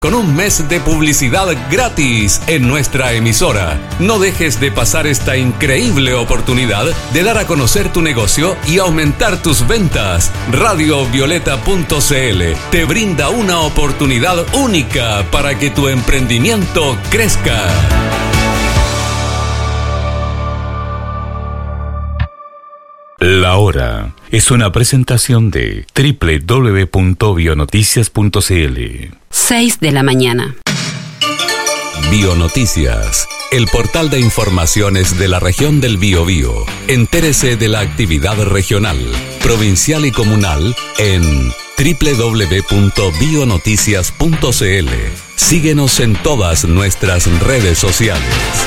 con un mes de publicidad gratis en nuestra emisora. No dejes de pasar esta increíble oportunidad de dar a conocer tu negocio y aumentar tus ventas. Radiovioleta.cl te brinda una oportunidad única para que tu emprendimiento crezca. La Hora es una presentación de www.bionoticias.cl. 6 de la mañana. Bionoticias, el portal de informaciones de la región del Biobío. Entérese de la actividad regional, provincial y comunal en www.bionoticias.cl. Síguenos en todas nuestras redes sociales.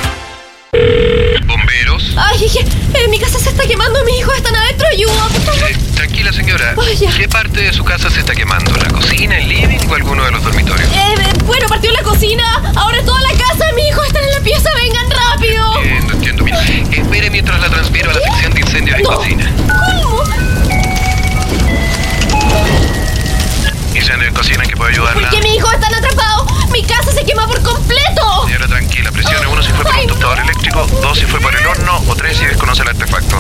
¿Bomberos? Ay, mi casa se está quemando, mis hijos están adentro, ayuda, por favor. Tranquila, señora. Vaya. ¿Qué parte de su casa se está quemando? ¿La cocina, el living o alguno de los dormitorios? Bueno, partió la cocina, ahora toda la casa, mis hijos están en la pieza, vengan rápido. Entiendo. Mira, espere mientras la transfiero a la sección de incendios en cocina. ¿Cómo? Incendio en cocina, ¿en qué puedo ayudarla? ¿Por qué mis hijos están atrapados? Mi casa se quema por completo. Señora, tranquila, presione 1 si fue por un tostador eléctrico, 2 si fue por el horno o 3 si desconoce el artefacto.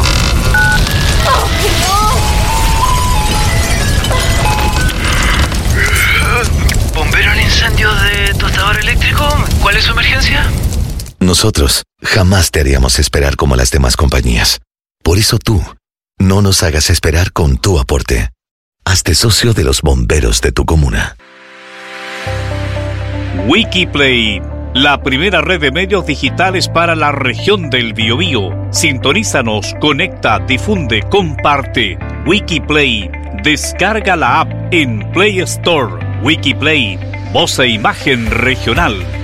¿Bombero al incendio de tostador eléctrico? ¿Cuál es su emergencia? Nosotros jamás te haríamos esperar como las demás compañías. Por eso tú, no nos hagas esperar con tu aporte. Hazte socio de los bomberos de tu comuna. Wikiplay, la primera red de medios digitales para la región del Biobío. Sintonízanos, conecta, difunde, comparte. Wikiplay, descarga la app en Play Store. Wikiplay, voz e imagen regional.